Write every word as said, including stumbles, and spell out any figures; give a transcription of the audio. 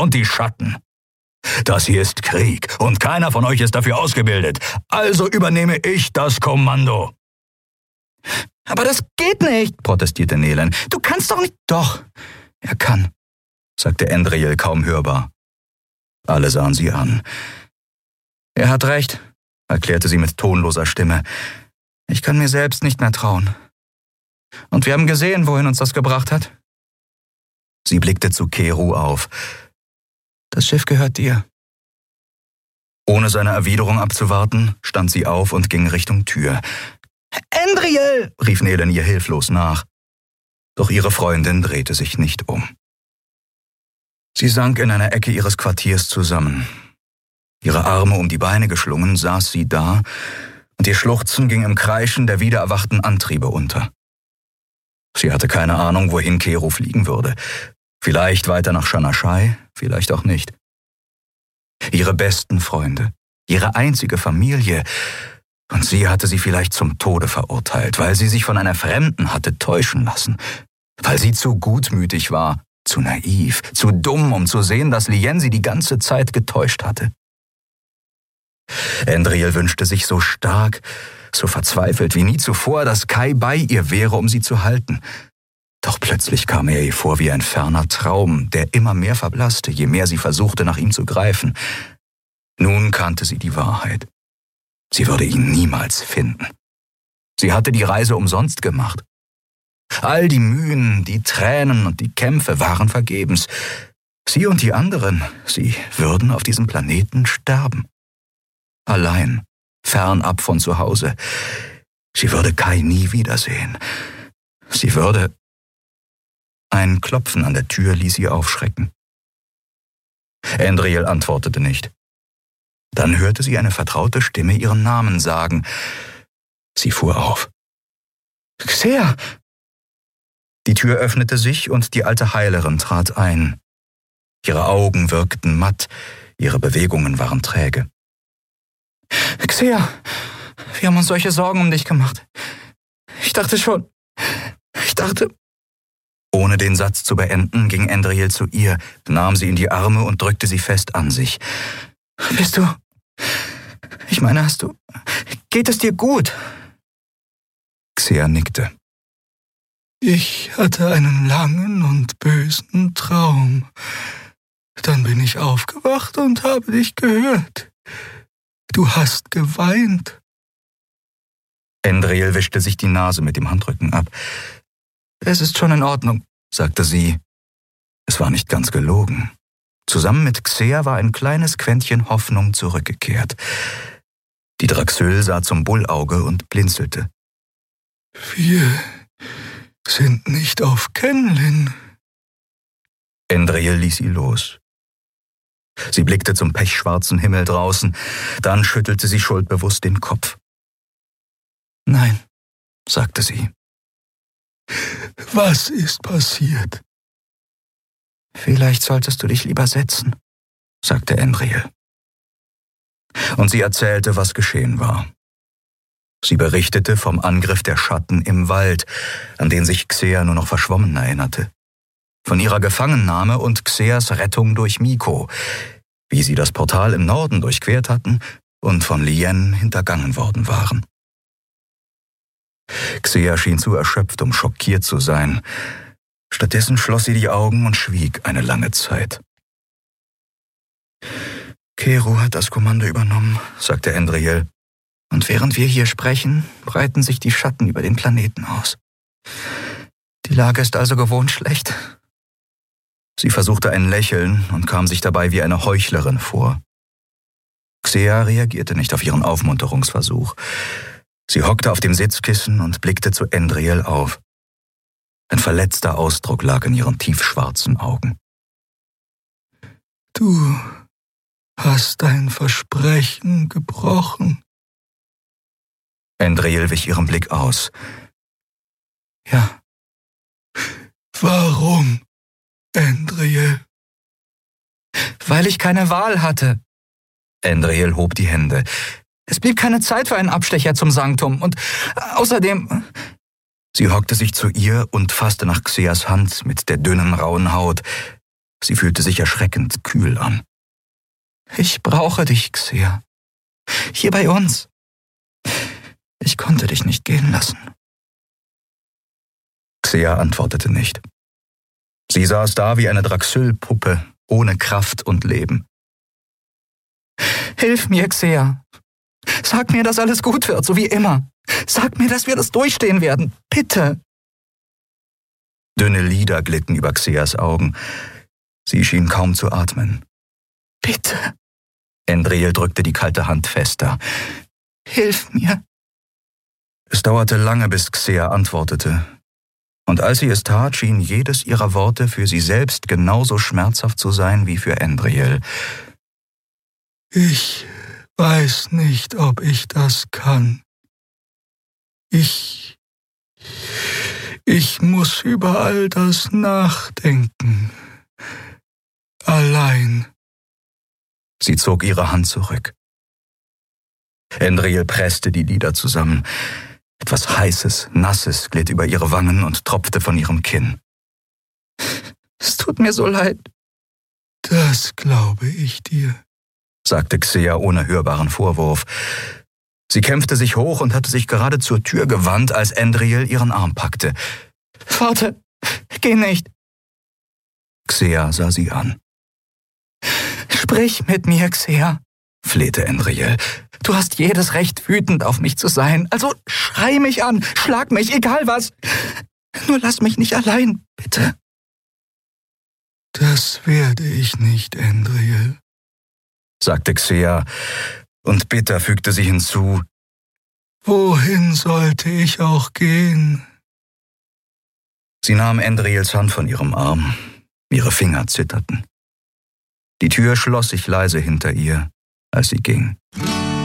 und die Schatten. Das hier ist Krieg und keiner von euch ist dafür ausgebildet. Also übernehme ich das Kommando. Aber das geht nicht, protestierte Nelen. Du kannst doch nicht... Doch, er kann, sagte Endriel kaum hörbar. Alle sahen sie an. Er hat recht, erklärte sie mit tonloser Stimme. Ich kann mir selbst nicht mehr trauen. Und wir haben gesehen, wohin uns das gebracht hat. Sie blickte zu Keru auf. Das Schiff gehört dir. Ohne seine Erwiderung abzuwarten, stand sie auf und ging Richtung Tür. Endriel, rief Nelen ihr hilflos nach. Doch ihre Freundin drehte sich nicht um. Sie sank in einer Ecke ihres Quartiers zusammen. Ihre Arme um die Beine geschlungen, saß sie da, und ihr Schluchzen ging im Kreischen der wiedererwachten Antriebe unter. Sie hatte keine Ahnung, wohin Keru fliegen würde. Vielleicht weiter nach Shanaschai, vielleicht auch nicht. Ihre besten Freunde, ihre einzige Familie, und sie hatte sie vielleicht zum Tode verurteilt, weil sie sich von einer Fremden hatte täuschen lassen, weil sie zu gutmütig war, zu naiv, zu dumm, um zu sehen, dass Lien sie die ganze Zeit getäuscht hatte. Endriel wünschte sich so stark, so verzweifelt wie nie zuvor, dass Kai bei ihr wäre, um sie zu halten. Doch plötzlich kam er ihr vor wie ein ferner Traum, der immer mehr verblasste, je mehr sie versuchte, nach ihm zu greifen. Nun kannte sie die Wahrheit. Sie würde ihn niemals finden. Sie hatte die Reise umsonst gemacht. All die Mühen, die Tränen und die Kämpfe waren vergebens. Sie und die anderen, sie würden auf diesem Planeten sterben. Allein, fernab von zu Hause. Sie würde Kai nie wiedersehen. Sie würde... Ein Klopfen an der Tür ließ sie aufschrecken. Endriel antwortete nicht. Dann hörte sie eine vertraute Stimme ihren Namen sagen. Sie fuhr auf. Xer! Die Tür öffnete sich und die alte Heilerin trat ein. Ihre Augen wirkten matt, ihre Bewegungen waren träge. Xer, wir haben uns solche Sorgen um dich gemacht. Ich dachte schon, ich dachte... Ohne den Satz zu beenden, ging Endriel zu ihr, nahm sie in die Arme und drückte sie fest an sich. Bist du... Ich meine, hast du... Geht es dir gut? Xer nickte. Ich hatte einen langen und bösen Traum. Dann bin ich aufgewacht und habe dich gehört. Du hast geweint. Endriel wischte sich die Nase mit dem Handrücken ab. Es ist schon in Ordnung, sagte sie. Es war nicht ganz gelogen. Zusammen mit Xer war ein kleines Quäntchen Hoffnung zurückgekehrt. Die Draxül sah zum Bullauge und blinzelte. Wir sind nicht auf Kenlin. Endriel ließ sie los. Sie blickte zum pechschwarzen Himmel draußen, dann schüttelte sie schuldbewusst den Kopf. Nein, sagte sie. Was ist passiert? Vielleicht solltest du dich lieber setzen, sagte Endriel. Und sie erzählte, was geschehen war. Sie berichtete vom Angriff der Schatten im Wald, an den sich Xer nur noch verschwommen erinnerte. Von ihrer Gefangennahme und Xers Rettung durch Miko, wie sie das Portal im Norden durchquert hatten und von Lien hintergangen worden waren. Xer schien zu erschöpft, um schockiert zu sein. Stattdessen schloss sie die Augen und schwieg eine lange Zeit. Keru hat das Kommando übernommen, sagte Endriel. Und während wir hier sprechen, breiten sich die Schatten über den Planeten aus. Die Lage ist also gewohnt schlecht. Sie versuchte ein Lächeln und kam sich dabei wie eine Heuchlerin vor. Xer reagierte nicht auf ihren Aufmunterungsversuch. Sie hockte auf dem Sitzkissen und blickte zu Endriel auf. Ein verletzter Ausdruck lag in ihren tiefschwarzen Augen. Du hast dein Versprechen gebrochen. Endriel wich ihrem Blick aus. Ja. Warum, Endriel? Weil ich keine Wahl hatte. Endriel hob die Hände. Es blieb keine Zeit für einen Abstecher zum Sanktum und außerdem... Sie hockte sich zu ihr und fasste nach Xers Hand mit der dünnen, rauen Haut. Sie fühlte sich erschreckend kühl an. Ich brauche dich, Xea. Hier bei uns. Ich konnte dich nicht gehen lassen. Xea antwortete nicht. Sie saß da wie eine Draxylpuppe, ohne Kraft und Leben. Hilf mir, Xea. Sag mir, dass alles gut wird, so wie immer. Sag mir, dass wir das durchstehen werden. Bitte. Dünne Lider glitten über Xeas Augen. Sie schien kaum zu atmen. Bitte. Endriel drückte die kalte Hand fester. Hilf mir. Es dauerte lange, bis Xea antwortete. Und als sie es tat, schien jedes ihrer Worte für sie selbst genauso schmerzhaft zu sein wie für Endriel. Ich weiß nicht, ob ich das kann. Ich... Ich muss über all das nachdenken. Allein. Sie zog ihre Hand zurück. Endriel presste die Lider zusammen. Etwas Heißes, Nasses glitt über ihre Wangen und tropfte von ihrem Kinn. Es tut mir so leid. Das glaube ich dir, sagte Xea ohne hörbaren Vorwurf. Sie kämpfte sich hoch und hatte sich gerade zur Tür gewandt, als Endriel ihren Arm packte. Warte, geh nicht. Xea sah sie an. Sprich mit mir, Xea, flehte Endriel. Du hast jedes Recht, wütend auf mich zu sein. Also schrei mich an, schlag mich, egal was. Nur lass mich nicht allein, bitte. Das werde ich nicht, Endriel, sagte Xea, und bitter fügte sie hinzu. Wohin sollte ich auch gehen? Sie nahm Endriels Hand von ihrem Arm. Ihre Finger zitterten. Die Tür schloss sich leise hinter ihr, als sie ging.